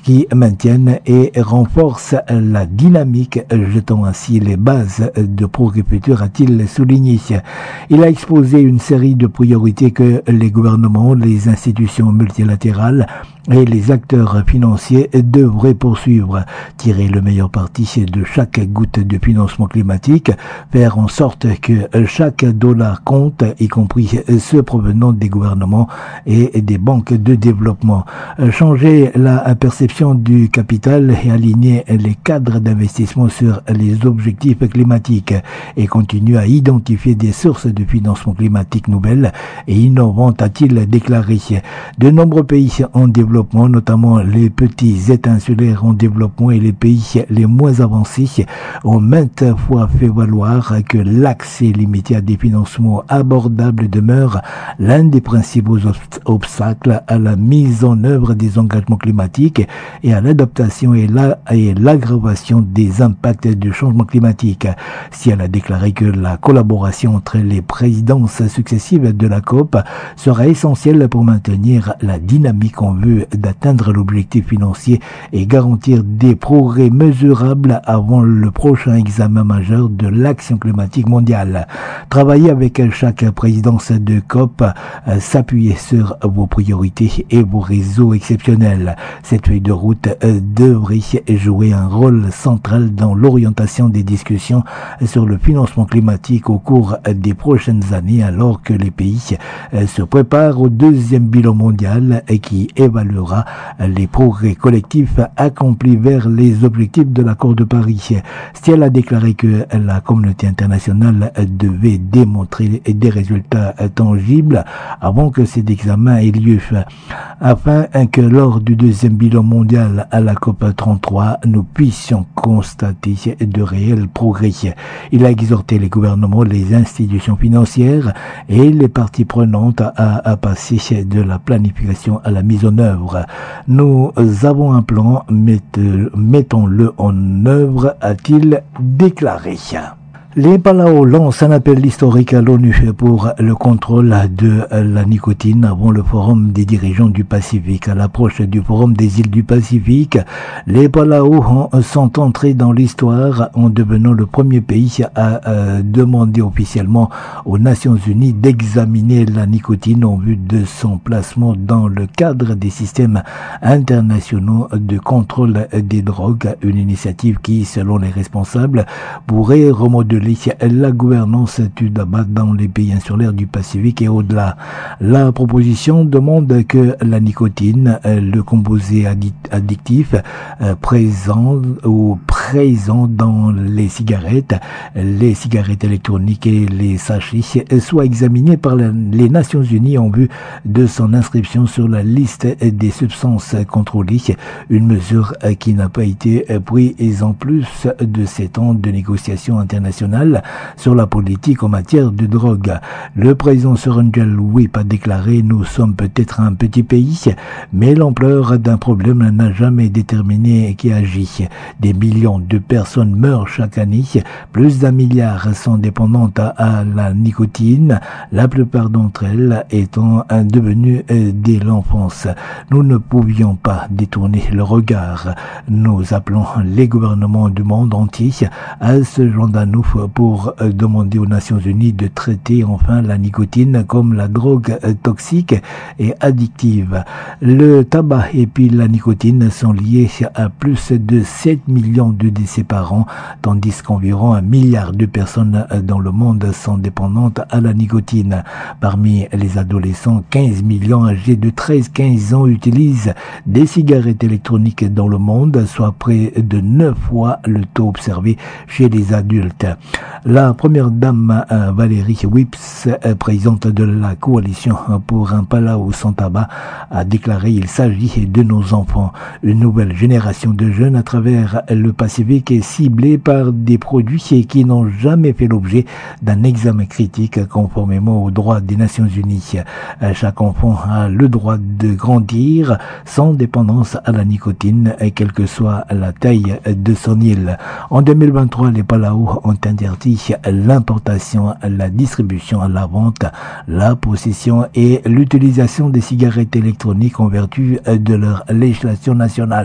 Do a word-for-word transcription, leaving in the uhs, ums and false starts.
qui maintiennent et renforcent la dynamique, jetant ainsi les bases de progrès futur, a-t-il souligné. Il a exposé une série de priorités que les gouvernements, les institutions multilatérales et les acteurs financiers devraient poursuivre, tirer le meilleur parti de chaque goutte de financement climatique, faire en sorte que chaque dollar compte, y compris ceux provenant des gouvernements et des banques de développement, changer la perception du capital et aligner les cadres d'investissement sur les objectifs climatiques et continuer à identifier des sources de financement climatique nouvelles et innovantes, a-t-il déclaré. De nombreux pays en développement, notamment les petits États insulaires en développement et les pays les moins avancés, ont maintes fois fait valoir que l'accès limité à des financements abordables demeure l'un des principaux obstacles à la mise en œuvre des engagements climatiques et à l'adaptation et la, et l'aggravation des impacts du changement climatique. Si elle a déclaré que la collaboration entre les présidences successives de la COP sera essentielle pour maintenir la dynamique en vue d'atteindre l'objectif financier et garantir des progrès mesurables avant le prochain examen majeur de l'action climatique mondiale. Travailler avec chaque présidence de COP, euh, s'appuyer sur vos priorités et vos réseaux exceptionnels. Cette feuille de route euh, devrait jouer un rôle central dans l'orientation des discussions sur le financement climatique au cours des prochaines années, alors que les pays euh, se préparent au deuxième bilan mondial et qui évaluera les progrès collectifs accomplis vers les objectifs de l'accord de Paris. Si elle a déclaré que la communauté internationale devait démontrer des résultats tangibles avant que cet examen ait lieu, afin que lors du deuxième bilan mondial à la COP trente-trois, nous puissions constater de réels progrès. Il a exhorté les gouvernements, les institutions financières et les parties prenantes à, à passer de la planification à la mise en œuvre. Nous avons un plan, mettons-le en œuvre, a-t-il déclaré. Les Palau lancent un appel historique à l'ONU pour le contrôle de la nicotine avant le forum des dirigeants du Pacifique. À l'approche du forum des îles du Pacifique, les Palau sont entrés dans l'histoire en devenant le premier pays à euh, demander officiellement aux Nations Unies d'examiner la nicotine en vue de son placement dans le cadre des systèmes internationaux de contrôle des drogues, une initiative qui, selon les responsables, pourrait remodeler la gouvernance du tabac dans les pays insulaires du Pacifique et au-delà. La proposition demande que la nicotine, le composé addictif présent ou présent dans les cigarettes, les cigarettes électroniques et les sachets soit examiné par les Nations Unies en vue de son inscription sur la liste des substances contrôlées, une mesure qui n'a pas été prise en plus de sept ans de négociations internationales sur la politique en matière de drogue. Le président Surunjal Wip a déclaré: nous sommes peut-être un petit pays, mais l'ampleur d'un problème n'a jamais déterminé qui agit. Des millions de personnes meurent chaque année, plus d'un milliard sont dépendantes à la nicotine, la plupart d'entre elles étant devenues dès l'enfance. Nous ne pouvions pas détourner le regard. Nous appelons les gouvernements du monde entier à se joindre à nous pour demander aux Nations Unies de traiter enfin la nicotine comme la drogue toxique et addictive. Le tabac et puis la nicotine sont liés à plus de sept millions de décès par an, tandis qu'environ un milliard de personnes dans le monde sont dépendantes à la nicotine. Parmi les adolescents, quinze millions âgés de treize à quinze ans utilisent des cigarettes électroniques dans le monde, soit près de neuf fois le taux observé chez les adultes. La première dame euh, Valérie Wips, euh, présidente de la coalition pour un Palau sans tabac, a déclaré: il s'agit de nos enfants. Une nouvelle génération de jeunes à travers le Pacifique est ciblée par des produits qui n'ont jamais fait l'objet d'un examen critique conformément aux droits des Nations Unies. Chaque enfant a le droit de grandir sans dépendance à la nicotine, quelle que soit la taille de son île. En deux mille vingt-trois, les Palau ont interdit l'importation, la distribution, la vente, la possession et l'utilisation des cigarettes électroniques en vertu de leur législation nationale.